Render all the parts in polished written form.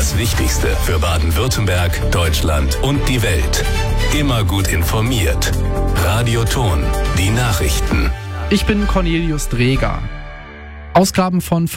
Das Wichtigste für Baden-Württemberg, Deutschland und die Welt. Immer gut informiert. Radio Ton, die Nachrichten. Ich bin Cornelius Dreger. Ausgaben von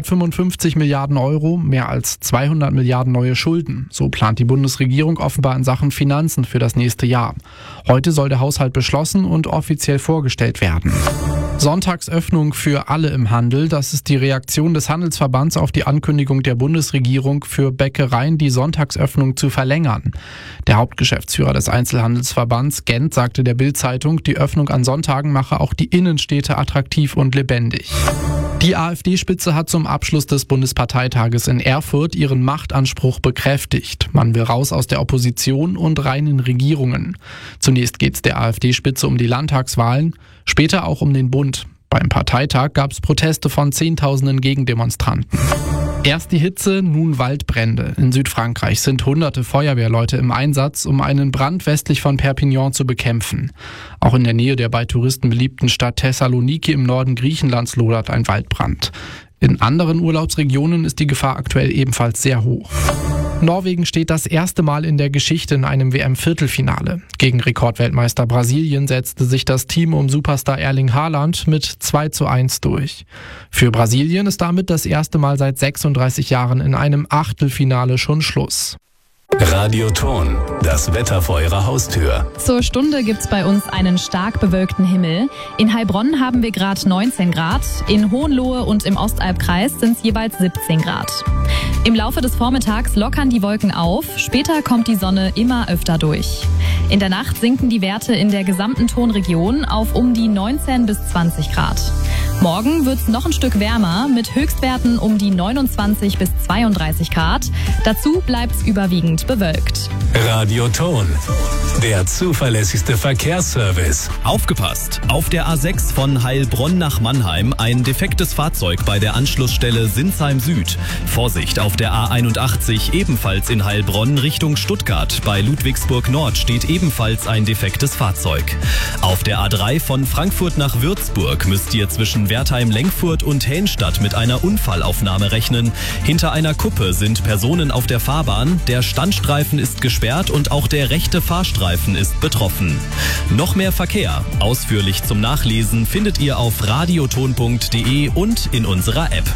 555 Milliarden Euro, mehr als 200 Milliarden neue Schulden. So plant die Bundesregierung offenbar in Sachen Finanzen für das nächste Jahr. Heute soll der Haushalt beschlossen und offiziell vorgestellt werden. Sonntagsöffnung für alle im Handel. Das ist die Reaktion des Handelsverbands auf die Ankündigung der Bundesregierung, für Bäckereien die Sonntagsöffnung zu verlängern. Der Hauptgeschäftsführer des Einzelhandelsverbands Gent sagte der Bild-Zeitung, die Öffnung an Sonntagen mache auch die Innenstädte attraktiv und lebendig. Die AfD-Spitze hat zum Abschluss des Bundesparteitages in Erfurt ihren Machtanspruch bekräftigt. Man will raus aus der Opposition und rein in Regierungen. Zunächst geht es der AfD-Spitze um die Landtagswahlen, später auch um den Bund. Beim Parteitag gab es Proteste von Zehntausenden Gegendemonstranten. Erst die Hitze, nun Waldbrände. In Südfrankreich sind hunderte Feuerwehrleute im Einsatz, um einen Brand westlich von Perpignan zu bekämpfen. Auch in der Nähe der bei Touristen beliebten Stadt Thessaloniki im Norden Griechenlands lodert ein Waldbrand. In anderen Urlaubsregionen ist die Gefahr aktuell ebenfalls sehr hoch. Norwegen steht das erste Mal in der Geschichte in einem WM-Viertelfinale. Gegen Rekordweltmeister Brasilien setzte sich das Team um Superstar Erling Haaland mit 2:1 durch. Für Brasilien ist damit das erste Mal seit 36 Jahren in einem Achtelfinale schon Schluss. Radio Ton, das Wetter vor Ihrer Haustür. Zur Stunde gibt's bei uns einen stark bewölkten Himmel. In Heilbronn haben wir gerade 19 Grad, in Hohenlohe und im Ostalbkreis sind es jeweils 17 Grad. Im Laufe des Vormittags lockern die Wolken auf, später kommt die Sonne immer öfter durch. In der Nacht sinken die Werte in der gesamten Tonregion auf um die 19 bis 20 Grad. Morgen wird's noch ein Stück wärmer mit Höchstwerten um die 29 bis 32 Grad. Dazu bleibt's überwiegend bewölkt. Radio Ton, der zuverlässigste Verkehrsservice. Aufgepasst! Auf der A6 von Heilbronn nach Mannheim ein defektes Fahrzeug bei der Anschlussstelle Sinsheim Süd. Vorsicht, auf der A81 ebenfalls in Heilbronn Richtung Stuttgart. Bei Ludwigsburg Nord steht ebenfalls ein defektes Fahrzeug. Auf der A3 von Frankfurt nach Würzburg müsst ihr zwischen Wertheim-Lenkfurt und Helmstadt mit einer Unfallaufnahme rechnen. Hinter einer Kuppe sind Personen auf der Fahrbahn, der Standstreifen ist gesperrt und auch der rechte Fahrstreifen ist betroffen. Noch mehr Verkehr, ausführlich zum Nachlesen, findet ihr auf radioton.de und in unserer App.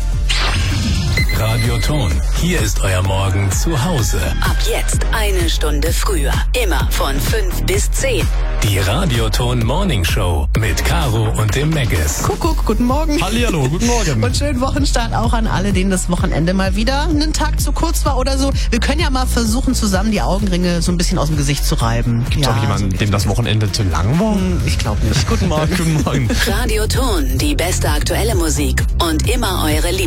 Radio Ton, hier ist euer Morgen zu Hause. Ab jetzt eine Stunde früher, immer von 5 bis 10. Die Radio Ton Morning Show mit Caro und dem Megges. Kuckuck, guten Morgen. Hallihallo, guten Morgen. Und schönen Wochenstart auch an alle, denen das Wochenende mal wieder einen Tag zu kurz war oder so. Wir können ja mal versuchen, zusammen die Augenringe so ein bisschen aus dem Gesicht zu reiben. Gibt's auch jemanden, dem das Wochenende zu lang war? Ich glaube nicht. Guten Morgen. Guten Morgen. Radio Ton, die beste aktuelle Musik und immer eure